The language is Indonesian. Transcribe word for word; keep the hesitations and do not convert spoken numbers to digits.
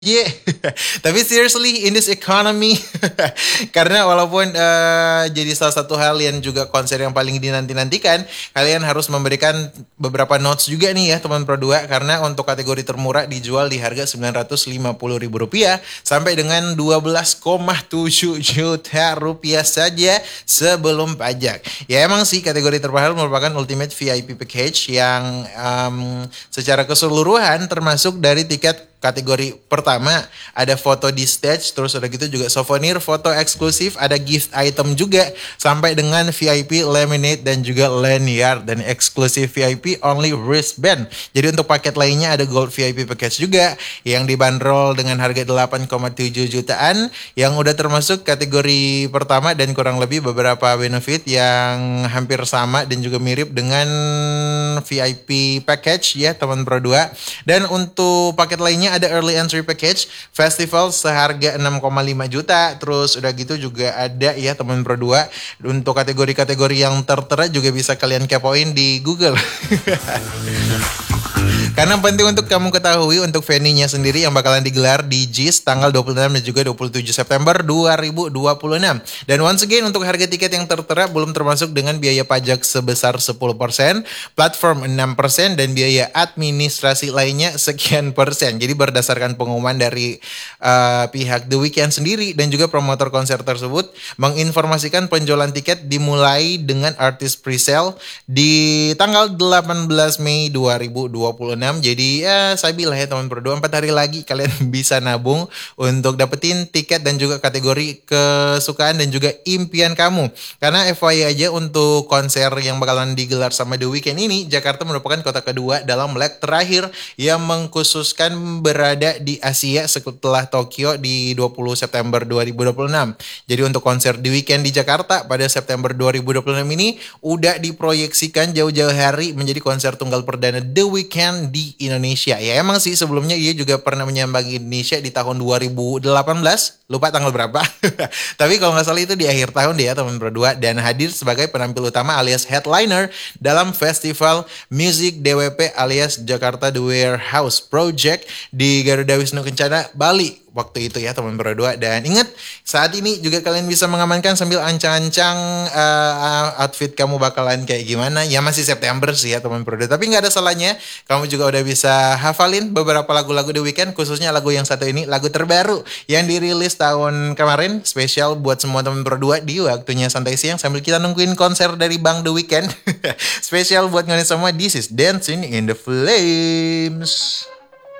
Yeah, tapi seriously in this economy, karena walaupun eh, jadi salah satu hal yang juga konser yang paling dinanti-nantikan, kalian harus memberikan beberapa notes juga nih ya teman Pro dua, karena untuk kategori termurah dijual di harga sembilan ratus lima puluh ribu rupiah sampai dengan dua belas koma tujuh juta rupiah saja sebelum pajak. Ya emang sih kategori termahal merupakan Ultimate V I P Package yang em, secara keseluruhan termasuk dari tiket kategori pertama ada foto di stage, terus udah gitu juga souvenir foto eksklusif, ada gift item juga sampai dengan V I P laminate dan juga lanyard dan eksklusif V I P only wristband. Jadi untuk paket lainnya ada gold V I P package juga yang dibanderol dengan harga delapan koma tujuh jutaan yang udah termasuk kategori pertama dan kurang lebih beberapa benefit yang hampir sama dan juga mirip dengan V I P package ya teman Pro dua. Dan untuk paket lainnya ada early entry package festival seharga enam koma lima juta. Terus udah gitu juga ada ya teman Pro dua untuk kategori-kategori yang tertera juga bisa kalian kepoin di Google. Karena penting untuk kamu ketahui untuk venue-nya sendiri yang bakalan digelar di JIS tanggal dua puluh enam dan juga dua puluh tujuh September dua ribu dua puluh enam. Dan once again untuk harga tiket yang tertera belum termasuk dengan biaya pajak sebesar sepuluh persen, platform enam persen, dan biaya administrasi lainnya sekian persen. Jadi berdasarkan pengumuman dari uh, pihak The Weeknd sendiri dan juga promotor konser tersebut menginformasikan penjualan tiket dimulai dengan artis presale di tanggal delapan belas Mei dua ribu dua puluh enam. Jadi ya saya bilang ya teman Pro dua, empat hari lagi kalian bisa nabung untuk dapetin tiket dan juga kategori kesukaan dan juga impian kamu. Karena F Y I aja untuk konser yang bakalan digelar sama The Weeknd ini, Jakarta merupakan kota kedua dalam leg terakhir yang mengkhususkan berada di Asia setelah Tokyo di dua puluh September dua ribu dua puluh enam. Jadi untuk konser The Weeknd di Jakarta pada September dua ribu dua puluh enam ini udah diproyeksikan jauh-jauh hari menjadi konser tunggal perdana The Weeknd di Indonesia. Ya emang sih sebelumnya ia juga pernah menyambangi Indonesia di tahun dua ribu delapan belas, lupa tanggal berapa. Tapi kalau nggak salah itu di akhir tahun deh ya teman Pro dua, dan hadir sebagai penampil utama alias headliner dalam festival musik D W P alias Jakarta The Warehouse Project di Garuda Wisnu Kencana, Bali waktu itu ya teman Pro dua. Dan ingat, saat ini juga kalian bisa mengamankan sambil ancang-ancang uh, outfit kamu bakalan kayak gimana. Ya masih September sih ya teman Pro dua, tapi nggak ada salahnya kamu juga udah bisa hafalin beberapa lagu-lagu The Weeknd, khususnya lagu yang satu ini, lagu terbaru yang dirilis tahun kemarin, spesial buat semua teman Pro dua di waktunya santai siang sambil kita nungguin konser dari Bang The Weeknd. Spesial buat kalian semua, this is Dancing in the Flames.